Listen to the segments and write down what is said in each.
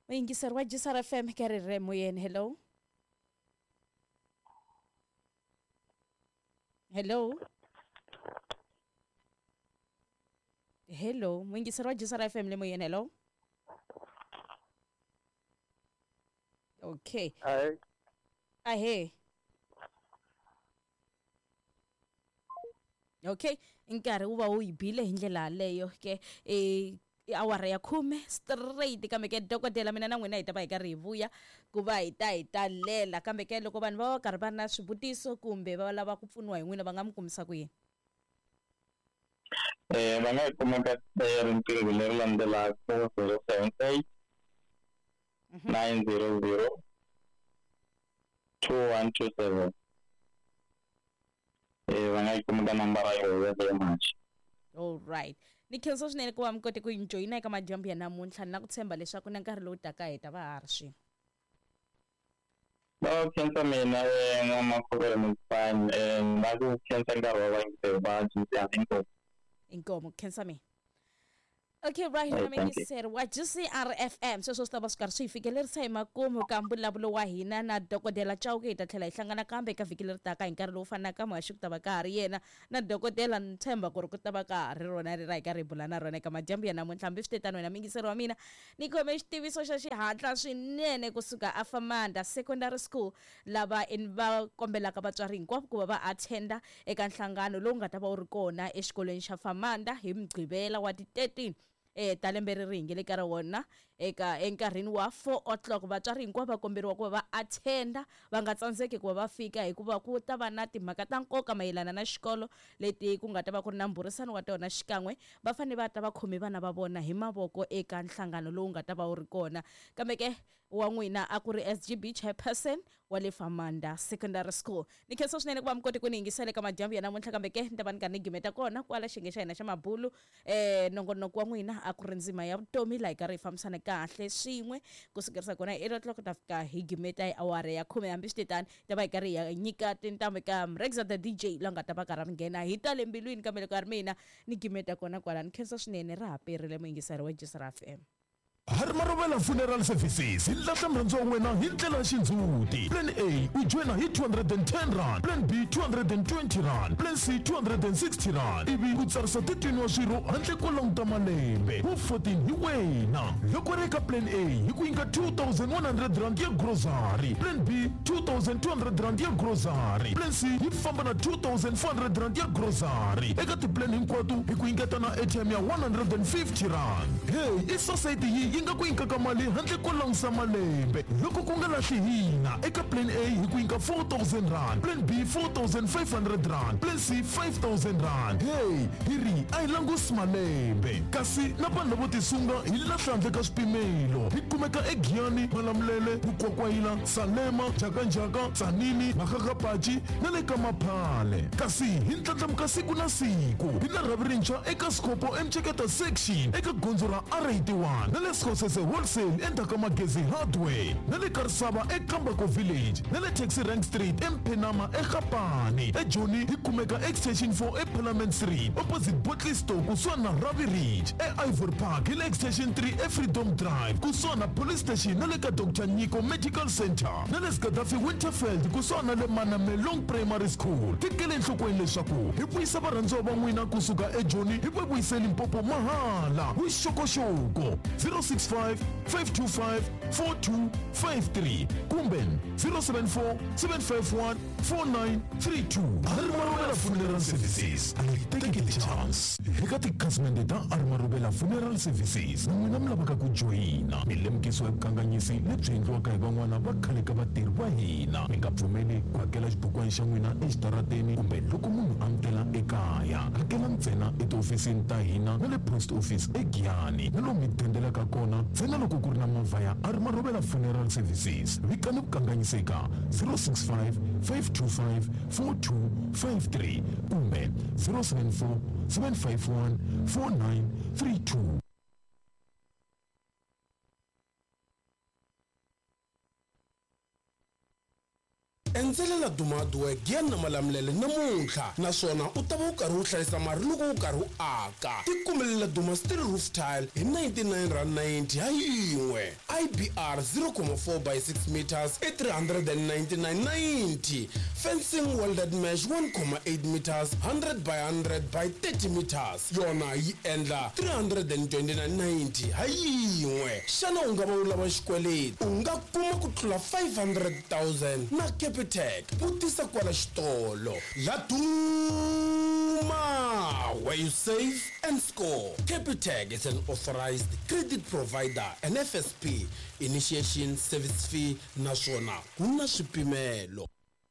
Moyingiseri wa Jisar FM ke re re moyeng. Hello. Hello, moyingiseri wa Jisar FM le moyeng. Hello. Okay. Ahe. Okay, inkari uba uyibhile indlela leyo ke awara ya 10 straight kambe ke dokotela mina na n'wina hi ta va hi karhi hi vuya ku va hi ta lela kambe ke loko vanhu va va karhi va na swivutiso kumbe va lava ku pfuniwa hi n'wina va nga mi kumisa ku yini? Va nga hi kumeka riqingho leri landzelaka 078 900 2127. Va nga yi kumeka nambara yo ya match. All right. Ni khensa swinene ku va mi kote ku joina eka madyambu ya namuntlha na ku tshemba leswaku na nkarhi lowu taka hi ta va ha ri swin'we. Va khensa mina n'wamakhuvele mufani na ku khensa nkarhi wa vayingiseri va Jisar. Inkomo khensa mina. Okay, right, moyingiseri wa Jisar FM sweswo swi ta va swi karhi swi hi fikelerisa hi makumu ka mbulavulo wa hina na dokodela Chauke hi ta tlhela hi hlangana kambe eka vhiki leri taka hi nkarhi lowu fanaka muhaxi ku ta va ka ha ri yena na dokodela ni tshemba ku ri ku ta va ka ha ri rona ri ra hi karhi hi bula na rona eka madyambu ya namuntlha hambi swi te tani wena moyingiseri wa mina ni khome xitiviso xa xihatla swinene kusuka Afamanda Secondary School lava va kombelaka vatswari hinkwavo ku va va attenda eka nhlangano lowu nga ta va wu ri kona exikolweni xa Famanda hi Mgqivela wa ti 13 talembe ri ringe le ka wona eka enkarhini wa 4 o'clock vatswari hinkwavo va komberiwa ku va va attenda va nga tsandzeki ku va va fika hikuva ku ta va na timhaka ta nkoka mayelana na xikolo leti ku nga ta va ku ri na mburisano wa tona xikan'we va fanele va ta va khomi vana va vona hi mavoko eka nhlangano lowu nga ta va wu ri kona kambe ke wa n'wina a ku ri SGB chairperson wa le Famanda Secondary School. Ni khensa swinene ku va mi kote ku ni yingisela eka madyambu ya namuntlha kambe ke ni ta va ni karhi ni gimeta kona kwala xiyenge xa hina xa mabulu nongonoko wa n'wina a ku ri ndzima ya vutomi laha hi karhi hi fambisana kahle swin'we ku sukerisa kona 8 o'clock ta fika hi gimeta hi awara ya 10 hambi swi te tani ta va hi karhi hi nyika tintambu eka Mregza the DJ la nga ta va karhi nghena hi tale mbilwini kambe loko a ri mina ni gimeta kona kwala ni khensa swinene ra ha perile moyingiseri wa Jisar FM. Harmarovela Funeral Services ilahla mrhandziwa wena hi ndlela ya xindzhuti. Plan A u joina hi 210 rand, Plan B 220 rand, Plan C 260 rand. Ivi ku tsarisa 13 wa swirho handle ko languta malembe. Wu 14 hi wena. Loko ri eka Plan A hi ku nyika 2100 rand ya grocery, Plan B 2200 rand ya grocery, Plan C hi famba na 2400 rand ya grocery. Eka tiplan hinkwato hi ku nyiketa na ATM ya 150 rand. Hey, i society yi nga ku nyika mali handle ko langusa malembe. Loko ku nga lahli hina eka Plan A hi ku nyika 4000 rand, Plan B 4500 rand, Plan C 5000 rand. Hey, hiri a hi langusi malembe kasi na vanhu lavo tisunga hi lahla handle ka swipimelo. Hi kumeka eGiyani, Malamulele, Bukwakwayila, Salema, Jakanjaka, Tsanini, Makakapachi na le ka Maphale. Kasi hi ndlandlamuka siku na siku hi na rhavi rintshwa eka Skopo Mcheketa section eka gondzo ra R81 na le Skosese Wholesale endzhaku ka Magezi Hardware na le Karisava eKambako Village na le Taxi Rank Street eMphenama eGapani. eJoni hi kumeka extension 4 eParliament Street opposite Botley Store kusuhana na Ravi Ridge eIvory Park hi le extension 3 eFreedom Drive kusuhana na Police Station na le ka Dr. Nyiko Medical Center na le Gaddafi Winterfield kusuhana na le Manamelong Primary School. Tikele enhlokweni leswaku hi vuyisa varhandziwa va n'wina kusuka eJoni hi va vuyiseli Limpopo mahala. Vuxokoxoko 065 525 4253 kumbe 074 751 4932. Harmarovela Funeral Services take the chance. Eka tikhasimende ta Harmarovela Funeral Services n'wina mi lavaka ku joyina milemukisi ya vukanganyisi lebyi endliwaka hi van'wana va khale ka vatirhi va hina. Mi nga pfumeli ku hakela xibukwana xa n'wina exitarateni kumbe loko munhu amukela ekaya. Hakela ntsena etihofisini ta hina na le post office eGiyani na lomu mi tendelaka kona ntsena loko ku ri na movha ya Harmarovela Funeral Services. Vikani vukanganyiseka 065 525 4253 kumbe 074 751 4932. endzelela dumadwe giya na malamulele namuntlha naswona u ta va u karhi u hlayisa mari loko u karhi u aka tikumelela duma steel roof tile hi 99.90 ha yin'we IBR 0.4 by 6 meters i 399.90 fencing welded mesh 1.8 meters 100 by 100 by 30 meters yona yi endla 329.90 ha yin'we xana u nga va u lava xikweleti u nga kuma ku tlula 500,000 na Capitec vutisa kwala xitolo la duma where you save and score. Capitec is an authorized credit provider and FSP initiation service fee naswona kuna swipimelo.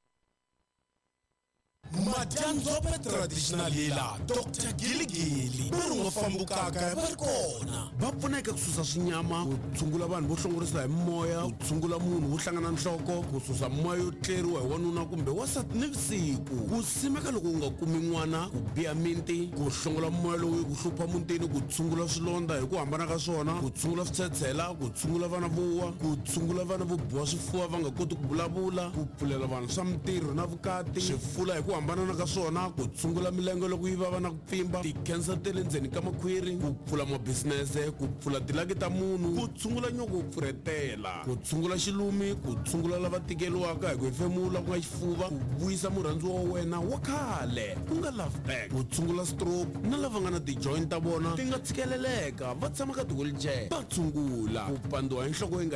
Madyandzhope traditional healer Dr. Giligili va ri fambukaka va ri kona va pfuneka ku susa swinyama ku tshungula vanhu vo hlongorisa hi moya ku tshungula munhu wo hlangana nhloko ku susa moya yo tleriwa hi wanuna kumbe wasati nivusiku ku simeka loko u nga kumi n'wana ku biya miti ku hlongola moya lowu ku hlupha mutini ku tshungula swilondha hi ku hambana ka swona ku tshungula switshetshela ku tshungula vana vo wa ku tshungula vana vo biwa swifuva va nga koti ku vulavula ku pfulela vanhu swa mitirho na vukati swifula hi ku hambana ka swona ku tshungula milenge loko yi vava na ku pfimba ti-cancer te le ndzeni ka makhwiri ku pfula mabhizinese ku pfula tilaki ta munhu ku tshungula nyoko ku pfuretela ku tshungula xilumi ku tshungula lava tikeliwaka hi ku hefemula ku nga xifuva ku vuyisa murhandziwa wa wena wa khale ku nga love back ku tshungula stroke na lava nga na ti-joint ta vona ti nga tshikeleleka va tshama ka ti-wheelchair va tshungula ku pandiwa hi nhloko yi nga